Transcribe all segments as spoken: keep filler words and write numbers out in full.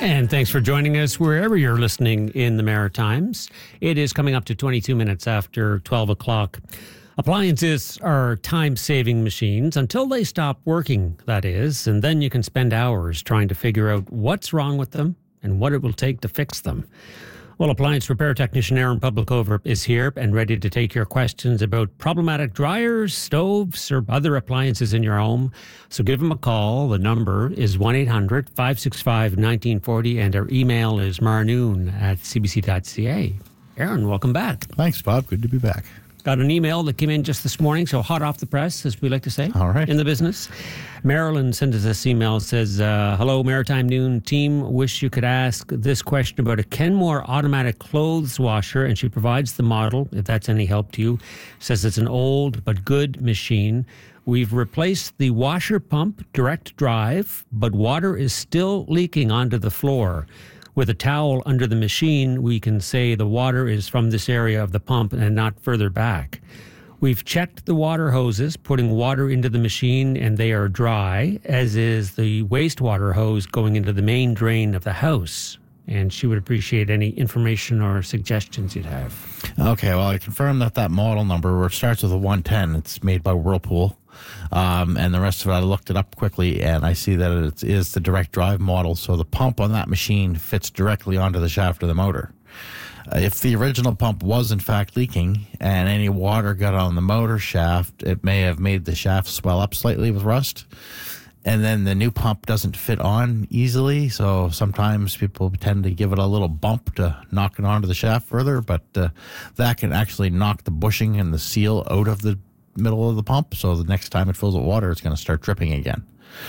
And thanks for joining us wherever you're listening in the Maritimes. It is coming up to twenty-two minutes after twelve o'clock. Appliances are time-saving machines until they stop working, that is, and then you can spend hours trying to figure out what's wrong with them and what it will take to fix them. Well, appliance repair technician Aaron Publicover is here and ready to take your questions about problematic dryers, stoves, or other appliances in your home. So give him a call. The number is one eight hundred five six five one nine four zero and our email is marnoon at c b c dot c a. Aaron, welcome back. Thanks, Bob. Good to be back. Got an email that came in just this morning, so hot off the press, as we like to say. All right. In the business. Marilyn sent us this email, says, uh, hello, Maritime Noon team. Wish you could ask this question about a Kenmore automatic clothes washer, and she provides the model, if that's any help to you. Says it's an old but good machine. We've replaced the washer pump direct drive, but water is still leaking onto the floor. With a towel under the machine, we can say the water is from this area of the pump and not further back. We've checked the water hoses, putting water into the machine, and they are dry, as is the wastewater hose going into the main drain of the house. And she would appreciate any information or suggestions you'd have. Okay, well, I confirm that that model number starts with a one ten. It's made by Whirlpool. Um, and the rest of it, I looked it up quickly, and I see that it is the direct drive model. So the pump on that machine fits directly onto the shaft of the motor. Uh, if the original pump was in fact leaking and any water got on the motor shaft, it may have made the shaft swell up slightly with rust. And then the new pump doesn't fit on easily, so sometimes people tend to give it a little bump to knock it onto the shaft further, but uh, that can actually knock the bushing and the seal out of the middle of the pump, so the next time it fills with water, it's going to start dripping again.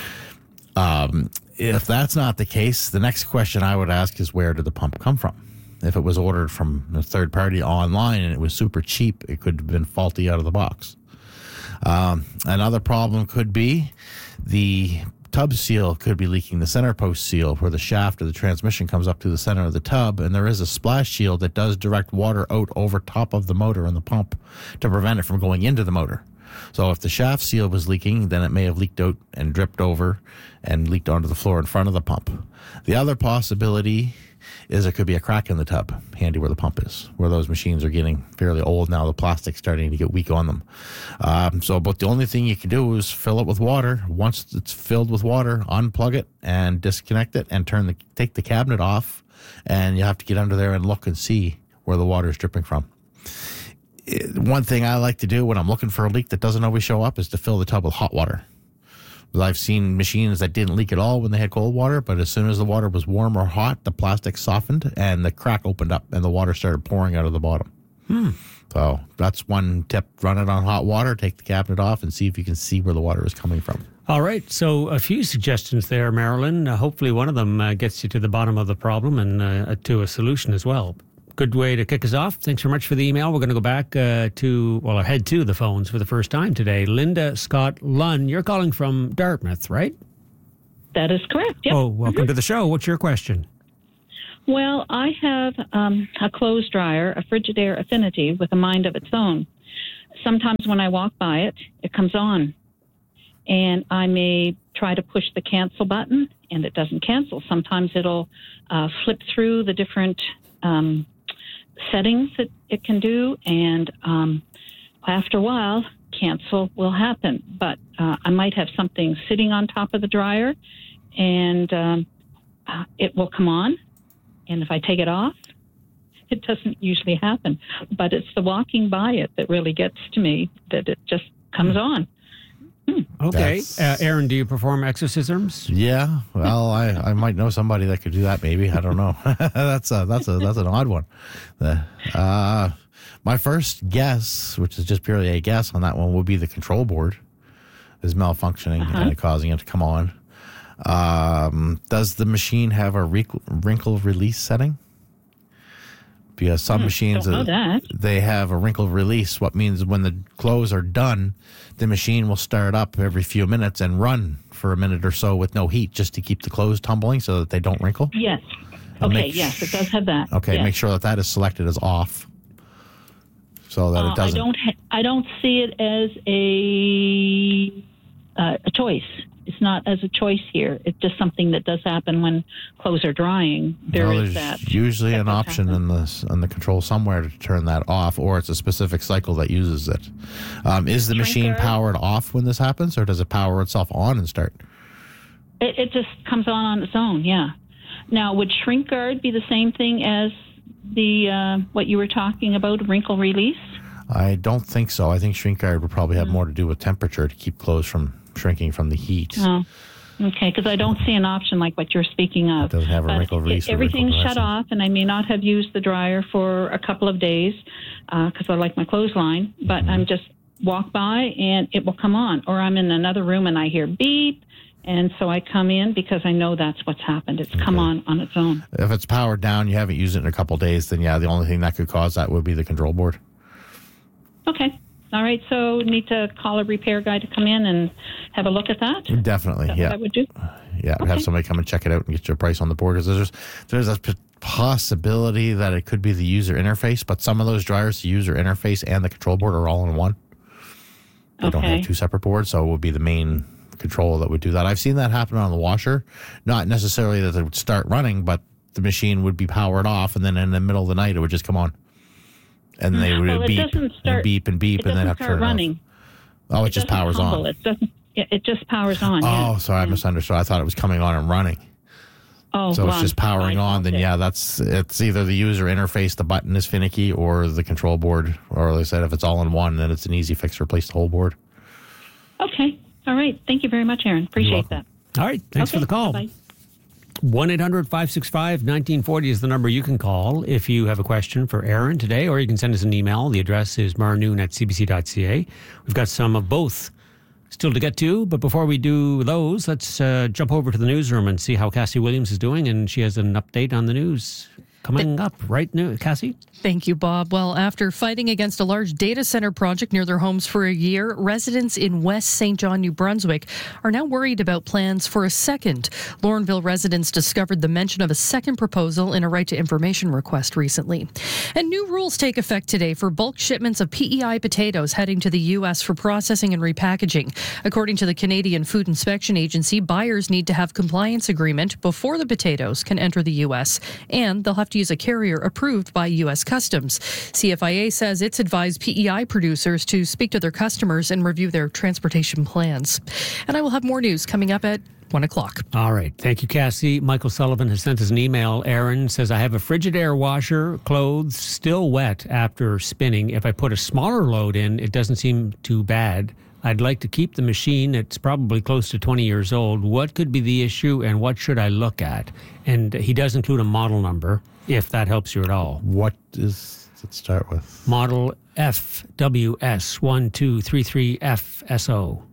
Um, if that's not the case, the next question I would ask is, where did the pump come from? If it was ordered from a third party online and it was super cheap, it could have been faulty out of the box. Um, another problem could be the tub seal could be leaking, the center post seal where the shaft of the transmission comes up to the center of the tub, and there is a splash shield that does direct water out over top of the motor and the pump to prevent it from going into the motor. So if the shaft seal was leaking, then it may have leaked out and dripped over and leaked onto the floor in front of the pump. The other possibility is it could be a crack in the tub, handy where the pump is, where those machines are getting fairly old now. The plastic's starting to get weak on them. Um, so, but the only thing you can do is fill it with water. Once it's filled with water, unplug it and disconnect it and turn the take the cabinet off, and you have to get under there and look and see where the water is dripping from. It, one thing I like to do when I'm looking for a leak that doesn't always show up is to fill the tub with hot water. I've seen machines that didn't leak at all when they had cold water, but as soon as the water was warm or hot, the plastic softened and the crack opened up and the water started pouring out of the bottom. Hmm. So that's one tip. Run it on hot water, take the cabinet off, and see if you can see where the water is coming from. All right. So a few suggestions there, Marilyn. Uh, hopefully one of them uh, gets you to the bottom of the problem and uh, to a solution as well. Good way to kick us off. Thanks very much for the email. We're going to go back uh, to, well, I head to the phones for the first time today. Linda Scott Lunn, you're calling from Dartmouth, right? That is correct. Yep. Oh, welcome mm-hmm. to the show. What's your question? Well, I have um, a clothes dryer, a Frigidaire Affinity with a mind of its own. Sometimes when I walk by it, it comes on. And I may try to push the cancel button, and it doesn't cancel. Sometimes it'll uh, flip through the different um settings that it can do, and um, after a while, cancel will happen. But uh, I might have something sitting on top of the dryer, and um, uh, it will come on. And if I take it off, it doesn't usually happen. But it's the walking by it that really gets to me, that it just comes on. Hmm. Okay. Uh, Aaron, do you perform exorcisms? Yeah. Well, I, I might know somebody that could do that, maybe. I don't know. that's a, that's a, that's an odd one. Uh, my first guess, which is just purely a guess on that one, would be the control board is malfunctioning uh-huh. and causing it to come on. Um, does the machine have a wrinkle, wrinkle release setting? Because some hmm, machines, don't know that. they have a wrinkle release, what means when the clothes are done, the machine will start up every few minutes and run for a minute or so with no heat just to keep the clothes tumbling so that they don't wrinkle. Yes. And okay, yes, it does have that. Okay, yes. Make sure that that is selected as off so that uh, it doesn't. I don't, ha- I don't see it as a, uh, a choice. it's not as a choice here. It's just something that does happen when clothes are drying. There well, is there's that. usually that an does option happen. in the in the control somewhere to turn that off, or it's a specific cycle that uses it. Um, is the Shrink machine guard. powered off when this happens, or does it power itself on and start? It, it just comes on on its own, yeah. Now, would shrink guard be the same thing as the uh, what you were talking about, wrinkle release? I don't think so. I think shrink guard would probably have more to do with temperature to keep clothes from shrinking from the heat. Oh, okay, because I don't see an option like what you're speaking of. It doesn't have a But wrinkle release or everything's wrinkle shut off, and I may not have used the dryer for a couple of days because I like my clothesline, but Mm-hmm. I'm just walk by and it will come on. Or I'm in another room and I hear beep, and so I come in because I know that's what's happened. It's come Okay. on on its own. If it's powered down, you haven't used it in a couple of days, then yeah, the only thing that could cause that would be the control board. Okay. All right, so need to call a repair guy to come in and have a look at that? Is Definitely, that yeah. what I would do? Yeah, Okay. have somebody come and check it out and get you a price on the board. Because there's there's a p- possibility that it could be the user interface, but some of those dryers, the user interface and the control board are all in one. They don't Okay. have two separate boards, so it would be the main control that would do that. I've seen that happen on the washer. Not necessarily that it would start running, but the machine would be powered off, and then in the middle of the night, it would just come on. And they would Well, it beep doesn't and start- beep and beep, It and then doesn't have to start turn running. it off. Oh, it, just doesn't powers humble. on. It doesn't. It it just powers on. Oh, yeah. sorry, I Yeah. misunderstood. I thought it was coming on and running. Oh, So it's well, just powering I on, then thought yeah, that's it's either the user interface, the button is finicky, or the control board. Or like I said, if it's all in one, then it's an easy fix to replace the whole board. that- Okay. All right. Thank you very much, Aaron. Appreciate that. All right. Thanks Okay, for the call. bye-bye. one eight hundred five six five one nine four zero is the number you can call if you have a question for Aaron today, or you can send us an email. The address is marnoon at c b c dot c a. We've got some of both still to get to, but before we do those, let's uh, jump over to the newsroom and see how Cassie Williams is doing, and she has an update on the news coming up right now. Cassie? Thank you, Bob. Well, after fighting against a large data center project near their homes for a year, residents in West Saint John, New Brunswick are now worried about plans for a second. Laurenville residents discovered the mention of a second proposal in a right to information request recently. And new rules take effect today for bulk shipments of P E I potatoes heading to the U S for processing and repackaging. According to the Canadian Food Inspection Agency, buyers need to have compliance agreement before the potatoes can enter the U S, and they'll have to use a carrier approved by U S Customs. C F I A says it's advised P E I producers to speak to their customers and review their transportation plans. And I will have more news coming up at one o'clock. All right. Thank you, Cassie. Michael Sullivan has sent us an email. Aaron says, I have a Frigidaire washer, clothes still wet after spinning. If I put a smaller load in, it doesn't seem too bad. I'd like to keep the machine. It's probably close to twenty years old. What could be the issue, and what should I look at? And he does include a model number, if that helps you at all. What does it start with? Model F W S one two three three F S O.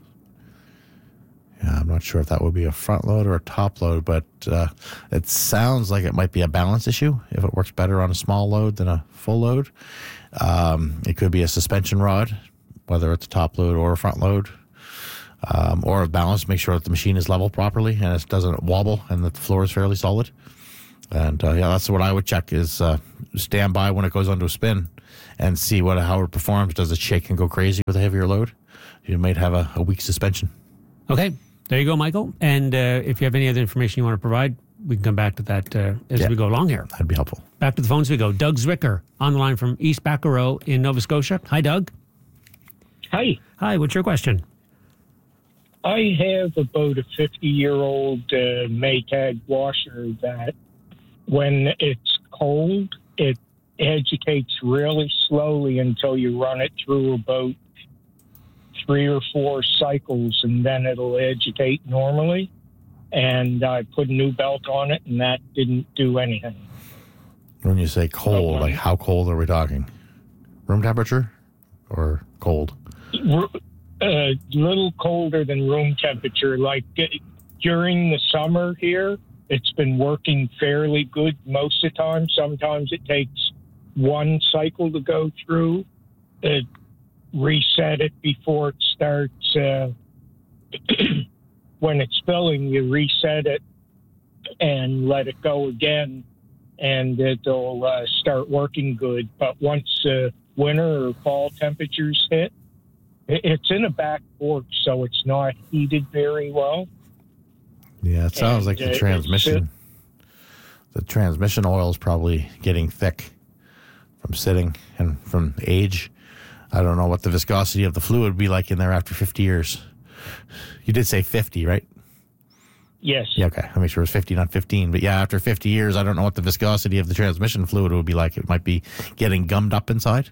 Yeah, I'm not sure if that would be a front load or a top load, but uh, it sounds like it might be a balance issue. If it works better on a small load than a full load, um, it could be a suspension rod, whether it's a top load or a front load, um, or a balance. Make sure that the machine is level properly and it doesn't wobble and that the floor is fairly solid. And uh, yeah, that's what I would check: is uh, stand by when it goes onto a spin and see what how it performs. Does it shake and go crazy with a heavier load? You might have a, a weak suspension. Okay. There you go, Michael. And uh, if you have any other information you want to provide, we can come back to that uh, as Yeah. we go along here. That'd be helpful. Back to the phones we go. Doug Zwicker on the line from East Bacaro in Nova Scotia. Hi, Doug. Hi, Hi, what's your question? I have about a fifty-year-old uh, Maytag washer that when it's cold, it agitates really slowly until you run it through about three or four cycles, and then it'll agitate normally. And I put a new belt on it, and that didn't do anything. When you say cold, Okay. like how cold are we talking? Room temperature or cold? A little colder than room temperature. Like uh, during the summer here, it's been working fairly good most of the time. Sometimes it takes one cycle to go through, uh, reset it before it starts. Uh, when it's filling, you reset it and let it go again, and it'll uh, start working good. But once uh, winter or fall temperatures hit, It- It's in a back porch, so it's not heated very well. Yeah, it sounds And, like uh, the it's transmission. The transmission oil is probably getting thick from sitting and from age. I don't know what the viscosity of the fluid would be like in there after fifty years. You did say fifty, right? Yes. Yeah, okay. I'll make sure it was fifty, not fifteen. But yeah, after fifty years, I don't know what the viscosity of the transmission fluid would be like. It might be getting gummed up inside.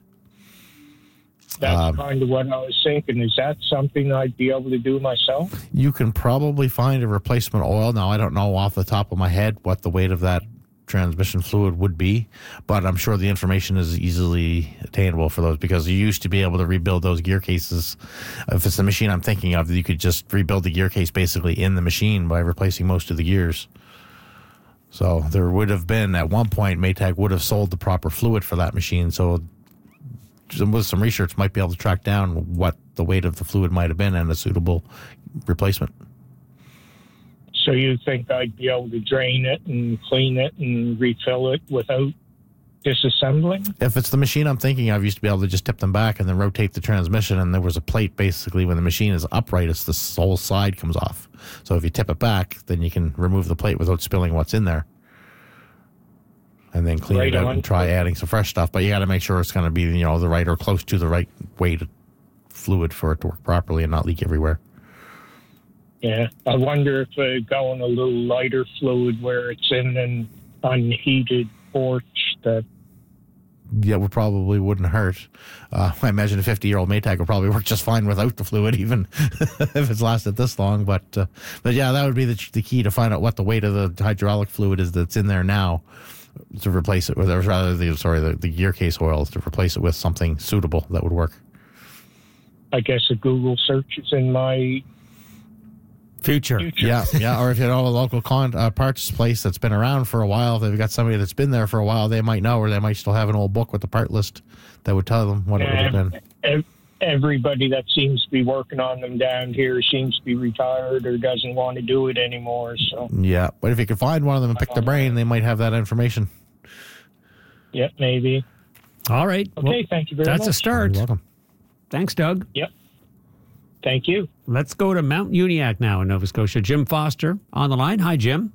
That's Um, kind of what I was thinking. Is that something I'd be able to do myself? You can probably find a replacement oil. Now, I don't know off the top of my head what the weight of that transmission fluid would be, but I'm sure the information is easily attainable for those, because you used to be able to rebuild those gear cases. If it's the machine I'm thinking of, you could just rebuild the gear case basically in the machine by replacing most of the gears. So there would have been, at one point, Maytag would have sold the proper fluid for that machine. So with some research, might be able to track down what the weight of the fluid might have been and a suitable replacement. So you think I'd be able to drain it and clean it and refill it without disassembling? If it's the machine I'm thinking of, you used to be able to just tip them back and then rotate the transmission, and there was a plate basically when the machine is upright, it's the whole side comes off. So if you tip it back, then you can remove the plate without spilling what's in there. And then clean Right it out on. and try adding some fresh stuff. But you got to make sure it's going to be, you know, the right or close to the right weight of fluid for it to work properly and not leak everywhere. Yeah. I wonder if uh, going a little lighter fluid where it's in an unheated porch that Yeah, would probably wouldn't hurt. Uh, I imagine a fifty-year-old Maytag would probably work just fine without the fluid, even if it's lasted this long. But uh, but yeah, that would be the, the key to find out what the weight of the hydraulic fluid is that's in there now, to replace it with, or rather, the sorry, the, the gear case oil, to replace it with something suitable that would work. I guess a Google search is in my Future. future. Yeah, yeah. Or if you know a local con, uh, parts place that's been around for a while, if they've got somebody that's been there for a while, they might know, or they might still have an old book with the part list that would tell them what it would have been. Ev- Everybody that seems to be working on them down here seems to be retired or doesn't want to do it anymore. So, Yeah, but if you could find one of them and pick their brain, they might have that information. yeah, maybe. All right. Okay, Well, thank you very that's much. a start. You're welcome. Thanks, Doug. Yep. Thank you. Let's go to Mount Uniacke now in Nova Scotia. Jim Foster on the line. Hi, Jim.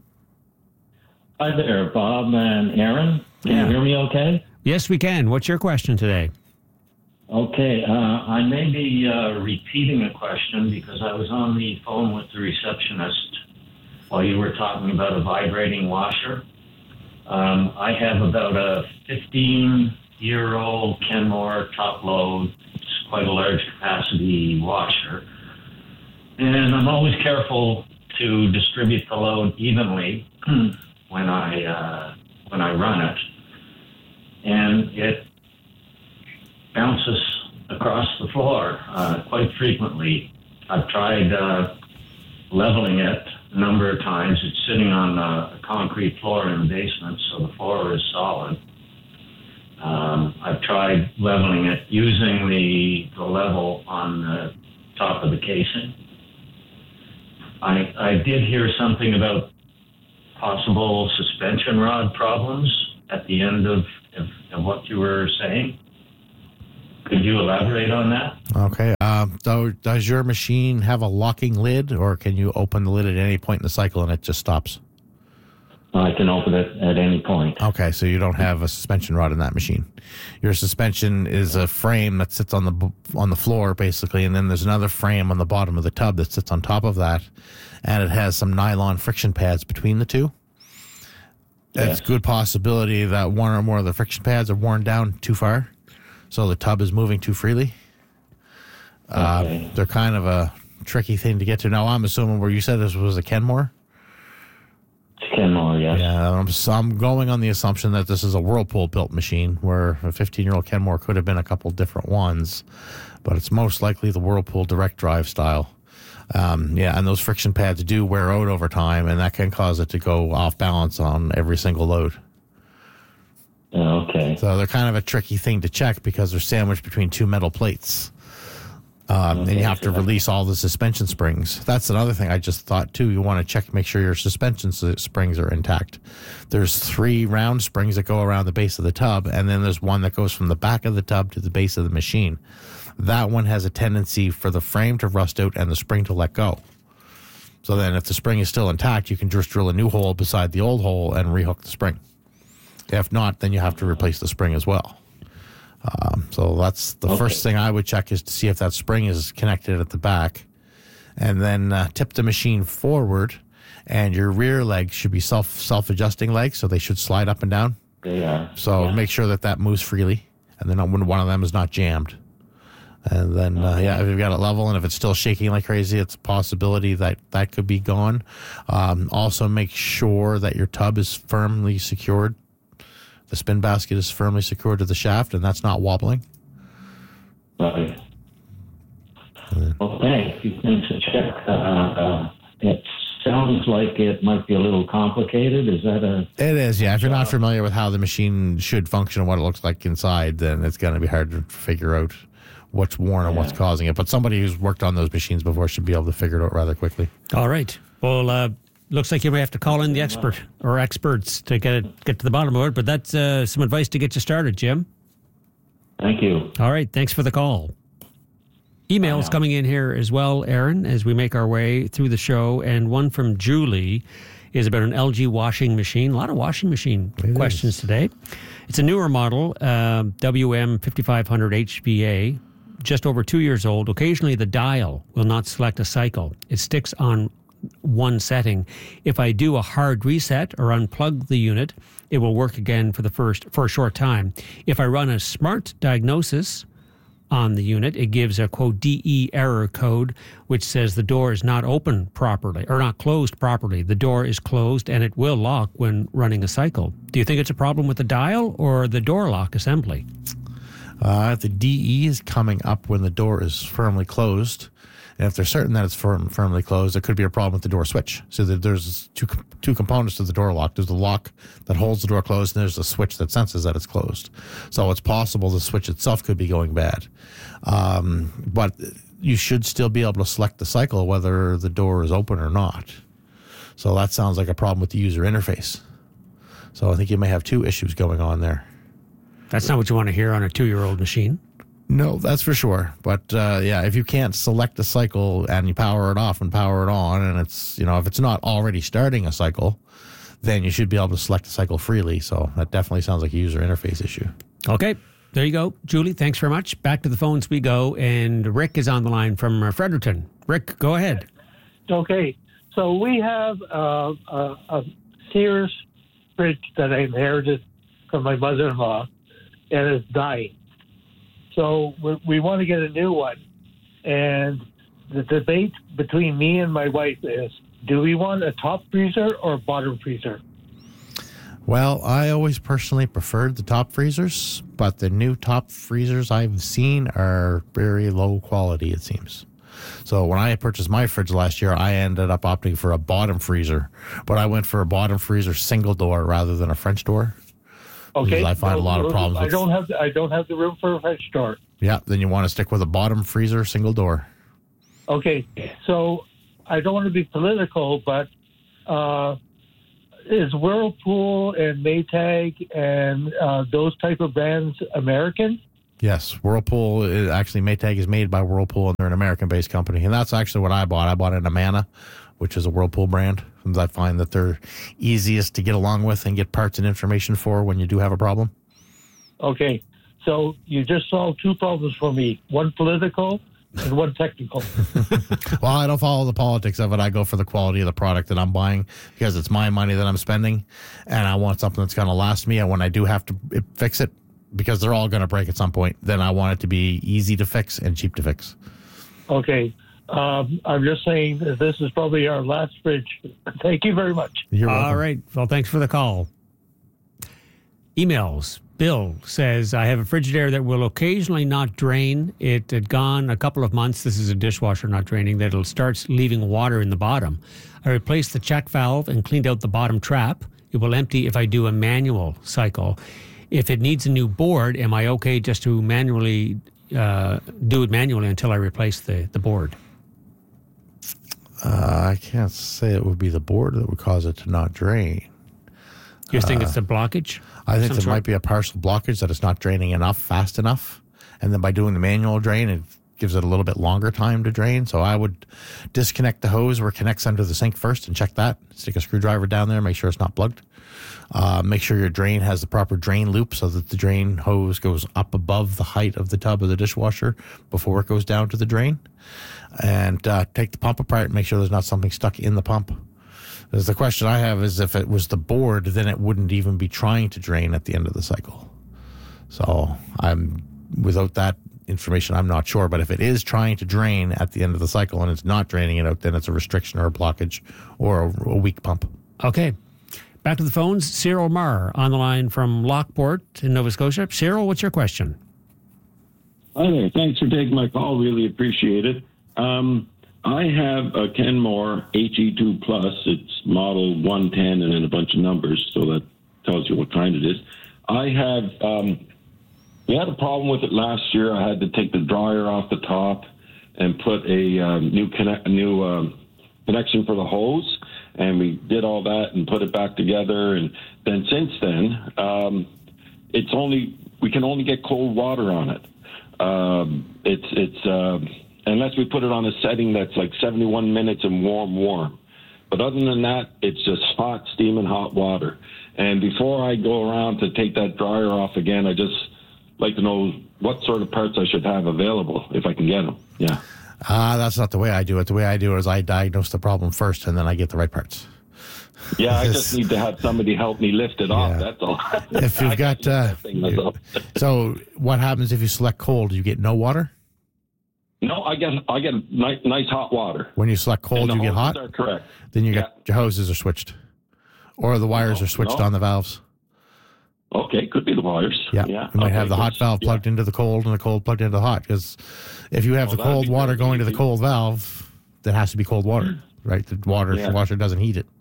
Hi there, Bob and Aaron. Can Yeah. you hear me okay? Yes, we can. What's your question today? Okay, uh, I may be uh, repeating a question because I was on the phone with the receptionist while you were talking about a vibrating washer. Um, I have about a fifteen-year-old Kenmore top load. It's quite a large capacity washer. And I'm always careful to distribute the load evenly when I uh, when I run it. And it bounces across the floor uh, quite frequently. I've tried uh, leveling it a number of times. It's sitting on a concrete floor in the basement, so the floor is solid. Um, I've tried leveling it using the, the level on the top of the casing. I, I did hear something about possible suspension rod problems at the end of, of, of what you were saying. Could you elaborate on that? Okay. Um, so does your machine have a locking lid, or can you open the lid at any point in the cycle and it just stops? I can open it at any point. Okay, so you don't have a suspension rod in that machine. Your suspension is a frame that sits on the b- on the floor, basically, and then there's another frame on the bottom of the tub that sits on top of that, and it has some nylon friction pads between the two. Yes. It's a good possibility that one or more of the friction pads are worn down too far, so the tub is moving too freely. Uh, Okay. they're kind of a tricky thing to get to. Now, I'm assuming where you said this was a Kenmore? It's Kenmore, yes. Yeah, I'm, so I'm going on the assumption that this is a Whirlpool-built machine, where a fifteen-year-old Kenmore could have been a couple different ones, but it's most likely the Whirlpool direct drive style. Um, yeah, and those friction pads do wear out over time, and that can cause it to go off balance on every single load. Okay. So they're kind of a tricky thing to check because they're sandwiched between two metal plates. Um, and you Okay, have to so that- release all the suspension springs. That's another thing I just thought, too. You want to check, make sure your suspension s- springs are intact. There's three round springs that go around the base of the tub, and then there's one that goes from the back of the tub to the base of the machine. that one has a tendency for the frame to rust out and the spring to let go. So then if the spring is still intact, you can just drill a new hole beside the old hole and rehook the spring. If not, then you have to replace the spring as well. Um, so that's the okay. first thing I would check, is to see if that spring is connected at the back. And then uh, tip the machine forward, and your rear legs should be self, self-adjusting legs, so they should slide up and down. They are. So yeah. make sure that that moves freely, and then when one of them is not jammed. And then, uh, yeah, if you've got it level and if it's still shaking like crazy, it's a possibility that that could be gone. Um, also, make sure that your tub is firmly secured. The spin basket is firmly secured to the shaft, and that's not wobbling. Right. Okay, a few things to check. Uh, uh, it sounds like it might be a little complicated. Is that a... It is, yeah. If you're not familiar with how the machine should function and what it looks like inside, then it's going to be hard to figure out what's worn and what's causing it. But somebody who's worked on those machines before should be able to figure it out rather quickly. All right. Well, uh, looks like you may have to call in the expert or experts to get it, get to the bottom of it. But that's uh, some advice to get you started, Jim. Thank you. All right. Thanks for the call. Emails coming in here as well, Aaron, as we make our way through the show. And one from Julie is about an L G washing machine. A lot of washing machine it questions is. today. It's a newer model, uh, W M fifty-five hundred H V A, just over two years old. Occasionally the dial will not select a cycle. It sticks on one setting. If I do a hard reset or unplug the unit, it will work again for the first for a short time. If I run a smart diagnosis on the unit, it gives a, quote, D E error code, which says the door is not open properly, or not closed properly. The door is closed and it will lock when running a cycle. Do you think it's a problem with the dial or the door lock assembly? Uh, the D E is coming up when the door is firmly closed. And if they're certain that it's firm, firmly closed, there could be a problem with the door switch. So that there's two two components to the door lock. There's the lock that holds the door closed, and there's a switch that senses that it's closed. So it's possible the switch itself could be going bad. Um, but you should still be able to select the cycle whether the door is open or not. So that sounds like a problem with the user interface. So I think you may have two issues going on there. That's not what you want to hear on a two-year-old machine. No, that's for sure. But, uh, yeah, if you can't select a cycle and you power it off and power it on, and it's, you know, if it's not already starting a cycle, then you should be able to select a cycle freely. So that definitely sounds like a user interface issue. Okay, there you go. Julie, thanks very much. Back to the phones we go. And Rick is on the line from uh, Fredericton. Rick, go ahead. Okay, so we have uh, a, a Sears fridge that I inherited from my mother-in-law, and it's dying. So we, we want to get a new one. And the debate between me and my wife is, do we want a top freezer or a bottom freezer? Well, I always personally preferred the top freezers, but the new top freezers I've seen are very low quality, it seems. So when I purchased my fridge last year, I ended up opting for a bottom freezer, but I went for a bottom freezer single door rather than a French door. Okay, I find no, a lot of problems. I with, don't have the, I don't have the room for a French door. Yeah, then you want to stick with a bottom freezer, single door. Okay, so I don't want to be political, but uh, is Whirlpool and Maytag and uh, those type of brands American? Yes, Whirlpool is actually Maytag is made by Whirlpool, and they're an American-based company, and that's actually what I bought. I bought an Amana, which is a Whirlpool brand. And I find that they're easiest to get along with and get parts and information for when you do have a problem. Okay, so you just solved two problems for me, one political and one technical. Well, I don't follow the politics of it. I go for the quality of the product that I'm buying because it's my money that I'm spending, and I want something that's going to last me. And when I do have to fix it, because they're all going to break at some point, then I want it to be easy to fix and cheap to fix. Okay. Um, I'm just saying that this is probably our last fridge. Thank you very much. You're All welcome. right. Well, thanks for the call. Emails. Bill says, I have a Frigidaire that will occasionally not drain. It had gone a couple of months. This is a dishwasher not draining. That it'll start leaving water in the bottom. I replaced the check valve and cleaned out the bottom trap. It will empty if I do a manual cycle. If it needs a new board, am I okay just to manually uh, do it manually until I replace the, the board? Uh, I can't say it would be the board that would cause it to not drain. You uh, think it's the blockage? I think there sort? might be a partial blockage that it's not draining enough, fast enough. And then by doing the manual drain, it gives it a little bit longer time to drain. So I would disconnect the hose where it connects under the sink first and check that. Stick a screwdriver down there, make sure it's not plugged. Uh, make sure your drain has the proper drain loop so that the drain hose goes up above the height of the tub of the dishwasher before it goes down to the drain. And uh, take the pump apart and make sure there's not something stuck in the pump. Because the question I have is if it was the board, then it wouldn't even be trying to drain at the end of the cycle. So I'm without that information, I'm not sure. But if it is trying to drain at the end of the cycle and it's not draining it out, then it's a restriction or a blockage or a, a weak pump. Okay. Back to the phones. Cyril Marr on the line from Lockport in Nova Scotia. Cyril, what's your question? Hi there. Thanks for taking my call. Really appreciate it. Um, I have a Kenmore H E two Plus. It's model one ten and then a bunch of numbers, so that tells you what kind it is. I have, um, we had a problem with it last year. I had to take the dryer off the top and put a um, new connect, a new um, connection for the hose, and we did all that and put it back together. And then since then, um, it's only we can only get cold water on it. Um, it's it's. Uh, Unless we put it on a setting that's like seventy-one minutes and warm, warm. But other than that, it's just hot, steaming hot water. And before I go around to take that dryer off again, I just like to know what sort of parts I should have available if I can get them. Yeah. Ah, uh, that's not the way I do it. The way I do it is I diagnose the problem first, and then I get the right parts. Yeah, I just need to have somebody help me lift it off. Yeah. That's all. If you've got, uh, so what happens if you select cold? You get no water? No, I get I get nice, nice hot water. When you select cold, you get hot? Are correct. Then you yeah. get your hoses are switched. Or the wires no, are switched no. on the valves. Okay, could be the wires. Yeah. yeah. You might okay, have the hot valve yeah. plugged into the cold and the cold plugged into the hot. Because if you have oh, the cold water going to the easy. cold valve, that has to be cold water, right? The water yeah. the washer doesn't heat it.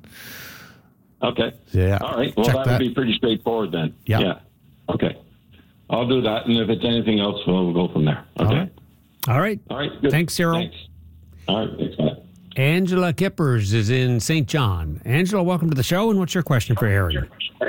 Okay. Yeah. All right. Well, Check that, that would be pretty straightforward then. Yeah. Yeah. Okay. I'll do that, and if it's anything else, we'll, we'll go from there. Okay. All right. All right. All right. Good. Thanks, Cyril. Thanks. All right. Thanks, Matt. Angela Kippers is in Saint John. Angela, welcome to the show, and what's your question for Aaron?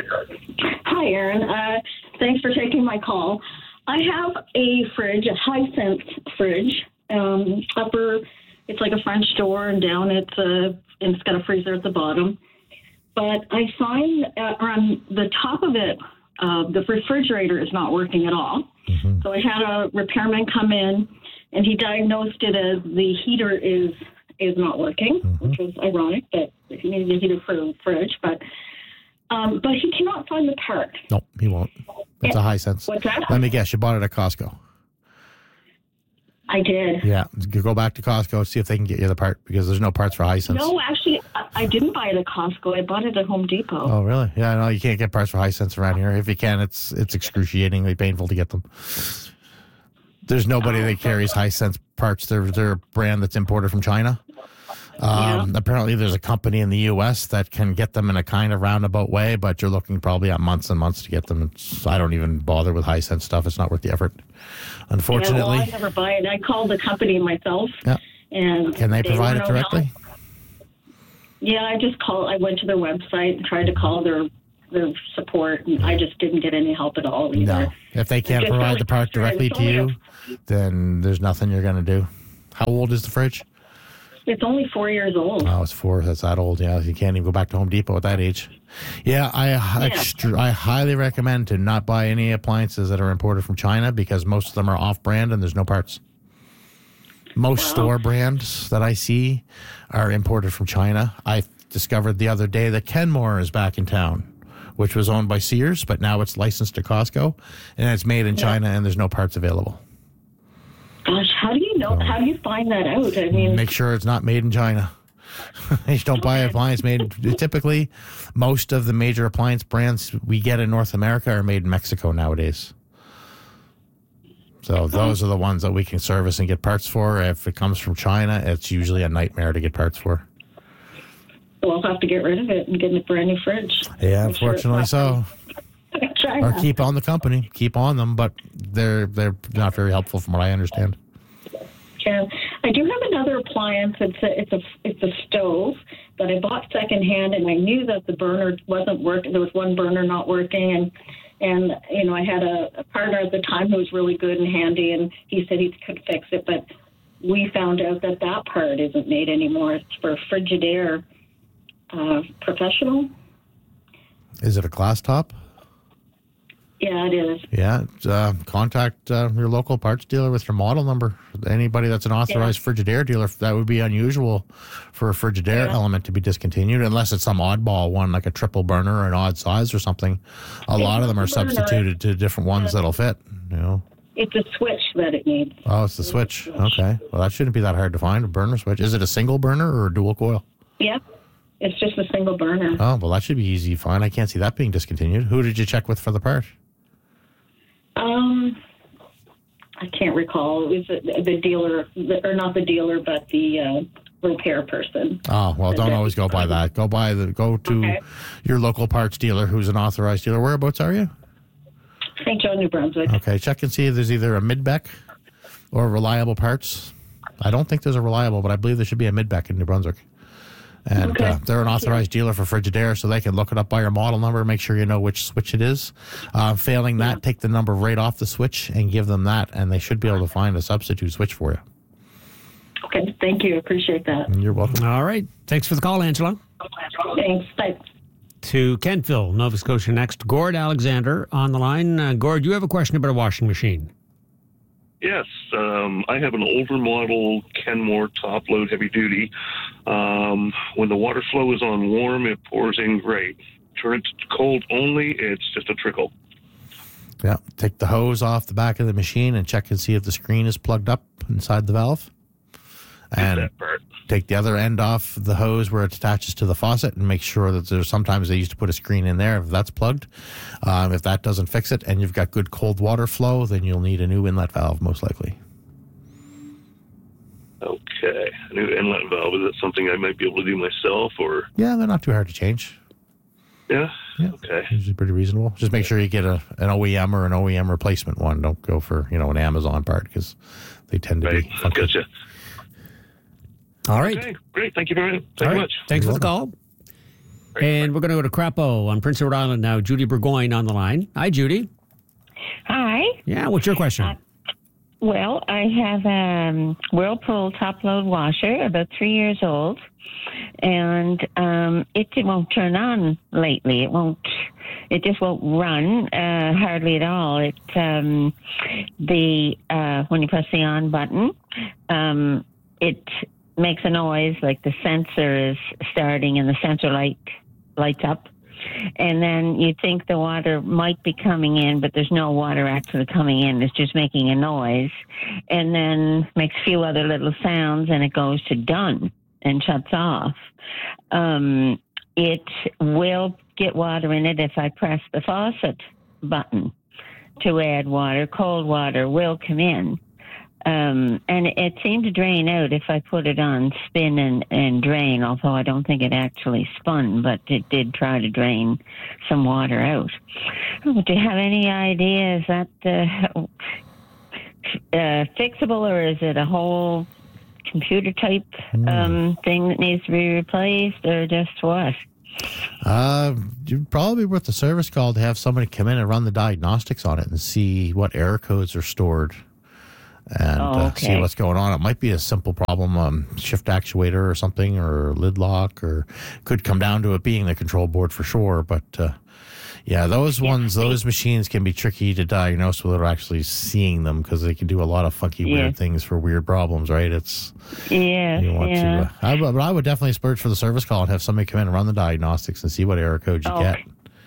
Hi, Aaron. Uh, thanks for taking my call. I have a fridge, a Hisense fridge. Um, upper, it's like a French door, and down it's a, and it's got a freezer at the bottom. But I find uh, on the top of it, uh, the refrigerator is not working at all. Mm-hmm. So I had a repairman come in, and he diagnosed it as the heater is is not working, mm-hmm. which was ironic that he needed a heater for the fridge. But um, but he cannot find the part. No, he won't. It's a Hisense. What's that? Let me guess. You bought it at Costco. I did. Yeah. Go back to Costco, see if they can get you the part, because there's no parts for Hisense. No, actually, I didn't buy it at Costco. I bought it at Home Depot. Oh, really? Yeah, no, you can't get parts for Hisense around here. If you can, it's it's excruciatingly painful to get them. There's nobody oh, that carries Hisense parts. They're, they're a brand that's imported from China. Um, yeah. Apparently, there's a company in the U S that can get them in a kind of roundabout way, but you're looking probably at months and months to get them. It's, I don't even bother with Hisense stuff. It's not worth the effort, unfortunately. Yeah, well, I never buy it. I called the company myself. Yeah. And can they, they provide it directly? Help. Yeah, I just called. I went to their website and tried to call their their support, and I just didn't get any help at all either. No. If they can't provide really the part directly to you, a, then there's nothing you're going to do. How old is the fridge? It's only four years old. Oh, it's four. That's that old. Yeah, you can't even go back to Home Depot at that age. Yeah, I yeah. Extra, I highly recommend to not buy any appliances that are imported from China, because most of them are off-brand and there's no parts. Most wow. store brands that I see are imported from China. I discovered the other day that Kenmore is back in town, which was owned by Sears, but now it's licensed to Costco, and it's made in yeah. China, and there's no parts available. Gosh, how do you know? So, how do you find that out? I mean, make sure it's not made in China. You don't buy an appliance made. Typically, most of the major appliance brands we get in North America are made in Mexico nowadays. So those are the ones that we can service and get parts for. If it comes from China, it's usually a nightmare to get parts for. Well, I'll have to get rid of it and get a brand new fridge. Yeah, unfortunately so. Or keep on the company, keep on them, but they're they're not very helpful from what I understand. Yeah, I do have another appliance. It's a it's a it's a stove that I bought secondhand, and I knew that the burner wasn't working. There was one burner not working, and And, you know, I had a, a partner at the time who was really good and handy, and he said he could fix it. But we found out that that part isn't made anymore. It's for Frigidaire uh, Professional. Is it a glass top? Yeah, it is. Yeah, uh, contact uh, your local parts dealer with your model number. Anybody that's an authorized yeah. Frigidaire dealer, that would be unusual for a Frigidaire yeah. element to be discontinued, unless it's some oddball one like a triple burner or an odd size or something. A it's lot of them are substituted to different ones yeah. that'll fit. You know, it's a switch that it needs. Oh, it's the switch. switch. Okay, well that shouldn't be that hard to find. A burner switch. Is it a single burner or a dual coil? Yeah. It's just a single burner. Oh, well, that should be easy to find. I can't see that being discontinued. Who did you check with for the part? Um, I can't recall. It was the dealer, or not the dealer, but the uh, repair person. Oh, well, don't always go by that. Go by the go to okay. your local parts dealer, who's an authorized dealer. Whereabouts are you? Saint John, New Brunswick. Okay, check and see if there's either a Midbeck or Reliable Parts. I don't think there's a Reliable, but I believe there should be a Midbeck in New Brunswick. And okay. uh, they're an authorized dealer for Frigidaire, so they can look it up by your model number, make sure you know which switch it is. Uh, failing that, yeah. take the number right off the switch and give them that, and they should be able to find a substitute switch for you. Okay, thank you. Appreciate that. And you're welcome. All right. Thanks for the call, Angela. Thanks. Bye. To Kentville, Nova Scotia next. Gord Alexander on the line. Uh, Gord, you have a question about a washing machine. Yes, um, I have an older model Kenmore top load heavy duty. Um, when the water flow is on warm, it pours in great. Turn it to cold only, it's just a trickle. Yeah, take the hose off the back of the machine and check and see if the screen is plugged up inside the valve. And that part. Take the other end off the hose where it attaches to the faucet and make sure that there's sometimes they used to put a screen in there if that's plugged. Um, if that doesn't fix it and you've got good cold water flow, then you'll need a new inlet valve most likely. Okay. A new inlet valve. Is that something I might be able to do myself or? Yeah, they're not too hard to change. Yeah? Yeah. Okay. Usually pretty reasonable. Just make sure you get a, an O E M or an O E M replacement one. Don't go for, you know, an Amazon part because they tend to right. be funky. Gotcha. All right. Okay, great. Thank you very much. Thank All you right. much. Thanks You're for the welcome. call. Right, and right. we're going to go to Crapo on Prince Edward Island now. Judy Burgoyne on the line. Hi, Judy. Hi. Yeah, what's your question? Uh, well, I have a um, Whirlpool top-load washer, about three years old, and um, it, it won't turn on lately. It won't. It just won't run uh, hardly at all. It um, the uh, when you press the on button, um, it makes a noise like the sensor is starting and the sensor light lights up. And then you think the water might be coming in, but there's no water actually coming in. It's just making a noise. And then makes a few other little sounds and it goes to done and shuts off. Um, it will get water in it if I press the faucet button to add water. Cold water will come in. Um, and it seemed to drain out if I put it on spin and, and drain, although I don't think it actually spun, but it did try to drain some water out. Oh, do you have any idea, is that uh, uh, fixable or is it a whole computer type um, mm. thing that needs to be replaced or just what? Uh, you'd probably be worth the service call to have somebody come in and run the diagnostics on it and see what error codes are stored. And oh, okay. uh, see what's going on. It might be a simple problem, um, shift actuator or something, or lid lock, or could come down to it being the control board for sure. But uh, yeah, those yeah, ones, they, those machines can be tricky to diagnose without actually seeing them because they can do a lot of funky, yeah. weird things for weird problems, right? It's yeah, you want yeah. to. Uh, I, but I would definitely splurge for the service call and have somebody come in and run the diagnostics and see what error codes you okay. get.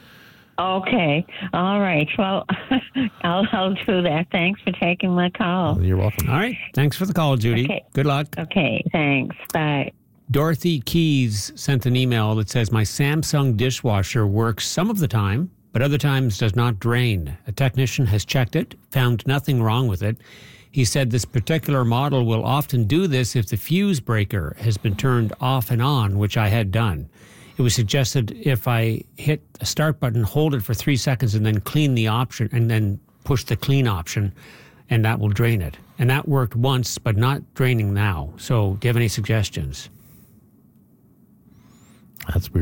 Okay. All right. Well, I'll, I'll do that. Thanks for taking my call. You're welcome. All right. Thanks for the call, Judy. Okay. Good luck. Okay. Thanks. Bye. Dorothy Keys sent an email that says, my Samsung dishwasher works some of the time, but other times does not drain. A technician has checked it, found nothing wrong with it. He said this particular model will often do this if the fuse breaker has been turned off and on, which I had done. It was suggested if I hit a start button, hold it for three seconds, and then clean the option, and then push the clean option, and that will drain it. And that worked once, but not draining now. So do you have any suggestions? That's weird.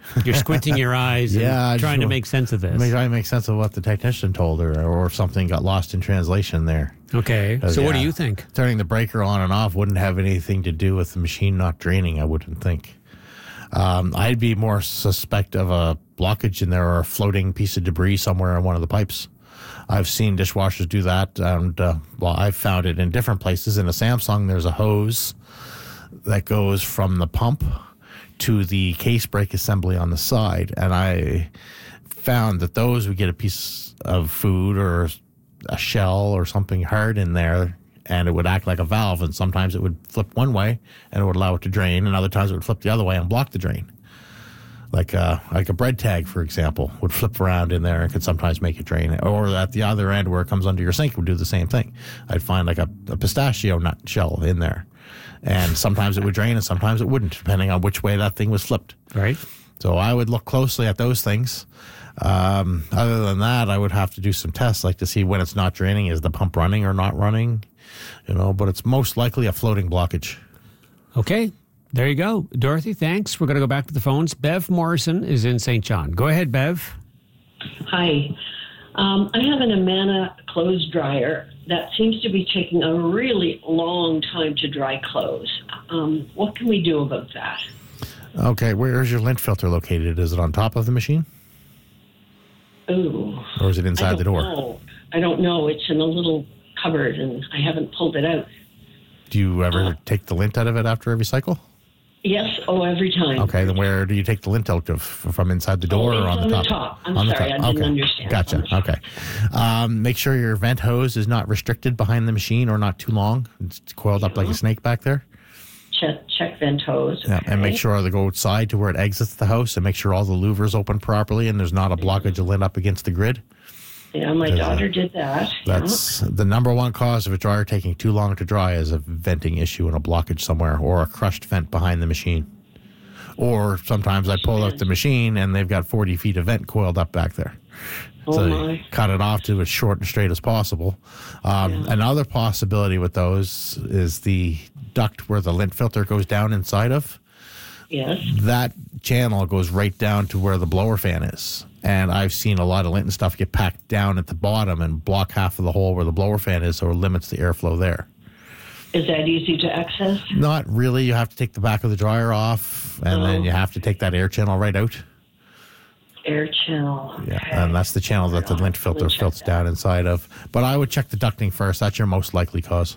You're squinting your eyes Yeah, I and just trying to wa- make sense of this. Maybe try to make sense of what the technician told her, or if something got lost in translation there. Okay. Uh, So what do yeah. you think? Turning the breaker on and off wouldn't have anything to do with the machine not draining, I wouldn't think. Um, I'd be more suspect of a blockage in there or a floating piece of debris somewhere on one of the pipes. I've seen dishwashers do that, and uh, well, I've found it in different places. In a Samsung, there's a hose that goes from the pump to the case brake assembly on the side, and I found that those would get a piece of food or a shell or something hard in there, and it would act like a valve, and sometimes it would flip one way and it would allow it to drain, and other times it would flip the other way and block the drain. Like a, like a bread tag, for example, would flip around in there and could sometimes make it drain. Or at the other end where it comes under your sink would do the same thing. I'd find like a, a pistachio nut shell in there. And sometimes it would drain and sometimes it wouldn't, depending on which way that thing was flipped. Right. So I would look closely at those things. Um, other than that, I would have to do some tests, like to see when it's not draining. Is the pump running or not running? You know, but it's most likely a floating blockage. Okay. There you go. Dorothy, thanks. We're going to go back to the phones. Bev Morrison is in Saint John. Go ahead, Bev. Hi. Um, I have an Amana clothes dryer that seems to be taking a really long time to dry clothes. Um, what can we do about that? Okay, where is your lint filter located? Is it on top of the machine? Ooh. Or is it inside I don't the door? know. I don't know. It's in a little cupboard, and I haven't pulled it out. Do you ever Uh, take the lint out of it after every cycle? Yes. Oh, every time. Okay, then where do you take the lint out of? From inside the door Oh, or it's on the on top? the top. I'm on the sorry, top. I didn't okay. understand. Gotcha. On the top. Okay. Um, make sure your vent hose is not restricted behind the machine or not too long. It's coiled up like a snake back there. Check, check vent hose. Yeah, and make okay. sure to go outside to where it exits the house and make sure all the louvers open properly and there's not a blockage of lint up against the grid. Yeah, my 'Cause, uh, daughter did that. yeah. That's the number one cause of a dryer taking too long to dry is a venting issue and a blockage somewhere or a crushed vent behind the machine. Or sometimes I pull out the machine and they've got forty feet of vent coiled up back there. Oh, so my. you cut it off to as short and straight as possible. Um, Yeah. Another possibility with those is the duct where the lint filter goes down inside of. Yes. That channel goes right down to where the blower fan is. And I've seen a lot of lint and stuff get packed down at the bottom and block half of the hole where the blower fan is, so it limits the airflow there. Is that easy to access? Not really. You have to take the back of the dryer off, and Oh. then you have to take that air channel right out. Air channel. Yeah, Okay. and that's the channel that the lint filter check filters that. down inside of. But I would check the ducting first. That's your most likely cause.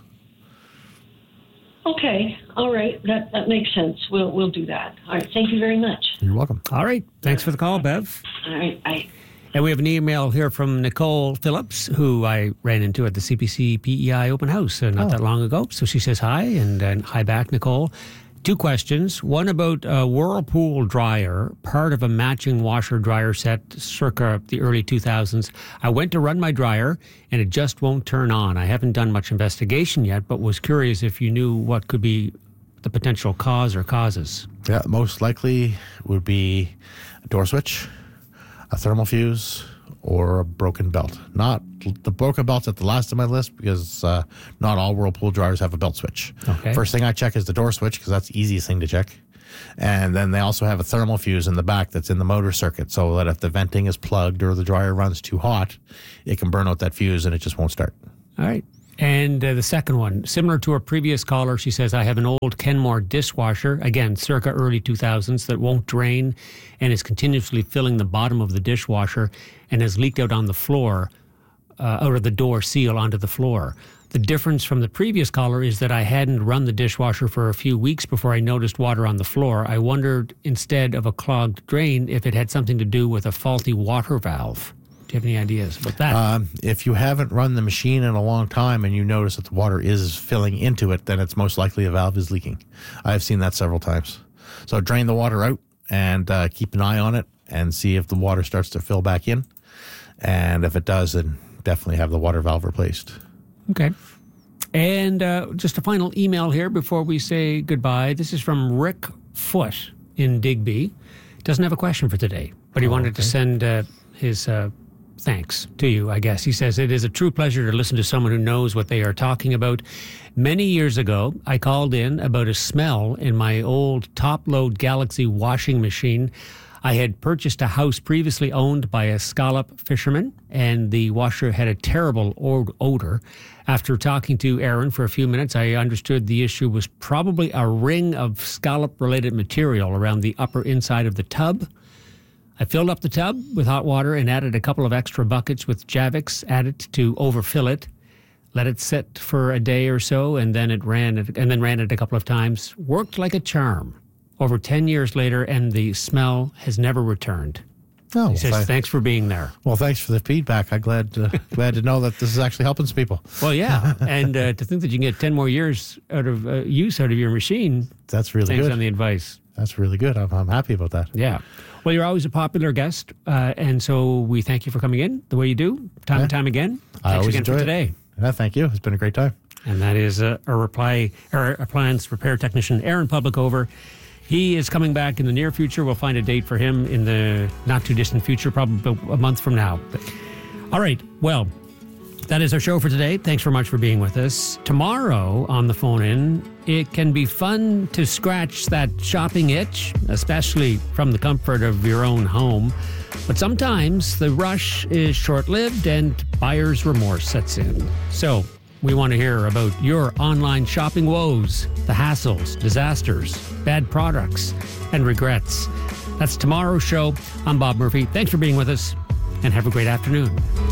Okay. All right. That that makes sense. We'll we'll do that. All right. Thank you very much. You're welcome. All right. Thanks for the call, Bev. All right. Bye. And we have an email here from Nicole Phillips, who I ran into at the C P C P E I open house uh, not Oh. that long ago. So she says hi, and, and hi back, Nicole. Two questions. One about a Whirlpool dryer, part of a matching washer-dryer set circa the early two thousands. I went to run my dryer, and it just won't turn on. I haven't done much investigation yet, but was curious if you knew what could be the potential cause or causes. Yeah, most likely would be a door switch, a thermal fuse, or a broken belt. Not the broken belt's at the last of my list because uh, not all Whirlpool dryers have a belt switch. Okay. First thing I check is the door switch because that's the easiest thing to check. And then they also have a thermal fuse in the back that's in the motor circuit so that if the venting is plugged or the dryer runs too hot, it can burn out that fuse and it just won't start. All right. And uh, the second one, similar to our previous caller, she says, I have an old Kenmore dishwasher, again, circa early two thousands, that won't drain and is continuously filling the bottom of the dishwasher and has leaked out on the floor, uh, out of the door seal onto the floor. The difference from the previous caller is that I hadn't run the dishwasher for a few weeks before I noticed water on the floor. I wondered, instead of a clogged drain, if it had something to do with a faulty water valve. Do you have any ideas about that? Um, if you haven't run the machine in a long time and you notice that the water is filling into it, then it's most likely a valve is leaking. I've seen that several times. So drain the water out and uh, keep an eye on it and see if the water starts to fill back in. And if it does, then definitely have the water valve replaced. Okay. And uh, just a final email here before we say goodbye. This is from Rick Foot in Digby. Doesn't have a question for today, but he Oh, wanted okay. to send uh, his uh, thanks to you, I guess. He says, it is a true pleasure to listen to someone who knows what they are talking about. Many years ago, I called in about a smell in my old top-load Galaxy washing machine. I had purchased a house previously owned by a scallop fisherman, and the washer had a terrible od- odor. After talking to Aaron for a few minutes, I understood the issue was probably a ring of scallop-related material around the upper inside of the tub. I filled up the tub with hot water and added a couple of extra buckets with Javix added to overfill it. Let it sit for a day or so, and then it ran it, and then ran it a couple of times. Worked like a charm. Over ten years later, and the smell has never returned. Oh, he says, th- thanks for being there. Well, thanks for the feedback. I'm glad uh, glad to know that this is actually helping some people. Well, yeah, and uh, to think that you can get ten more years out of uh, use out of your machine. That's really thanks good. on the advice. That's really good. I'm, I'm happy about that. Yeah. Well, you're always a popular guest, uh, and so we thank you for coming in the way you do, time yeah. and time again. I Thanks always again enjoy for it. today. Yeah, thank you. It's been a great time. And that is a, a reply, or appliance repair technician, Aaron Publicover. He is coming back in the near future. We'll find a date for him in the not too distant future, probably a month from now. But, all right. Well, that is our show for today. Thanks very much for being with us. Tomorrow on the phone in, it can be fun to scratch that shopping itch, especially from the comfort of your own home. But sometimes the rush is short-lived and buyer's remorse sets in. So we want to hear about your online shopping woes, the hassles, disasters, bad products, and regrets. That's tomorrow's show. I'm Bob Murphy. Thanks for being with us, and have a great afternoon.